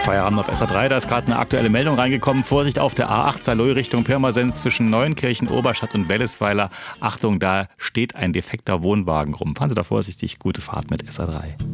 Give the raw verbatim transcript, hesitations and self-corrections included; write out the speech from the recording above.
Feierabend auf S A drei, da ist gerade eine aktuelle Meldung reingekommen. Vorsicht auf der A acht Saarlouis Richtung Pirmasens zwischen Neuenkirchen, Oberstadt und Wellesweiler. Achtung, da steht ein defekter Wohnwagen rum. Fahren Sie da vorsichtig, gute Fahrt mit S A drei.